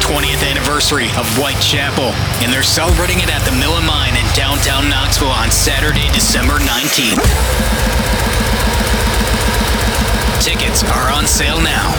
20th anniversary of Whitechapel, and they're celebrating it at the Mill and Mine in downtown Knoxville on Saturday, December 19th. Tickets are on sale now.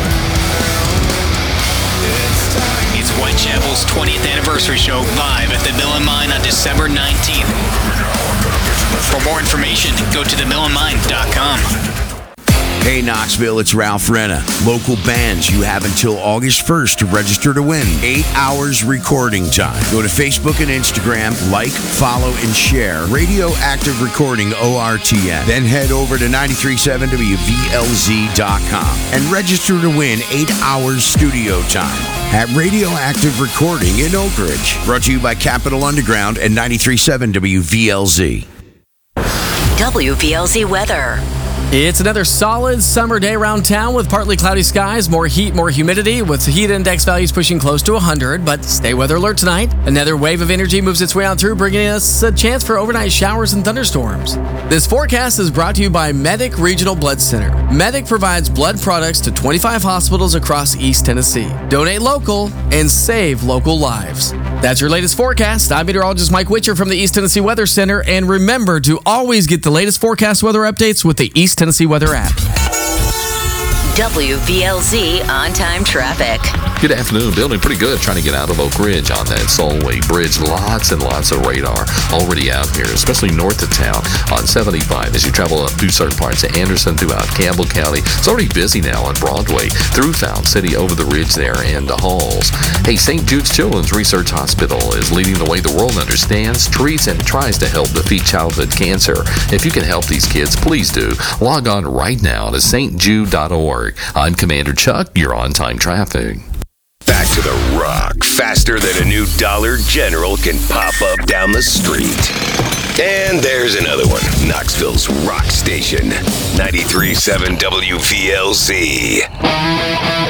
It's Whitechapel's 20th anniversary show live at the Mill and Mine on December 19th. For more information, go to themillandmine.com. Hey Knoxville, it's Ralph Renna. Local bands, you have until August 1st to register to win. 8 hours recording time. Go to Facebook and Instagram, like, follow, and share Radioactive Recording ORTN. Then head over to 937WVLZ.com and register to win 8 hours studio time at Radioactive Recording in Oak Ridge. Brought to you by Capital Underground and 93.7 WVLZ. WVLZ weather. It's another solid summer day around town with partly cloudy skies, more heat, more humidity, with heat index values pushing close to 100. But stay weather alert tonight. Another wave of energy moves its way on through, bringing us a chance for overnight showers and thunderstorms. This forecast is brought to you by Medic Regional Blood Center. Medic provides blood products to 25 hospitals across East Tennessee. Donate local and save local lives. That's your latest forecast. I'm meteorologist Mike Witcher from the East Tennessee Weather Center. And remember to always get the latest forecast weather updates with the East Tennessee Weather app. WVLZ on-time traffic. Good afternoon. Building pretty good. Trying to get out of Oak Ridge on that Solway Bridge. Lots and lots of radar already out here, especially north of town on 75 as you travel up through certain parts of Anderson, throughout Campbell County. It's already busy now on Broadway, through Fountain City, over the ridge there, and the Halls. Hey, St. Jude's Children's Research Hospital is leading the way the world understands, treats, and tries to help defeat childhood cancer. If you can help these kids, please do. Log on right now to stjude.org. I'm Commander Chuck. You're on-time traffic. Back to the rock, faster than a new Dollar General can pop up down the street. And there's another one, Knoxville's rock station, 93.7 WVLZ.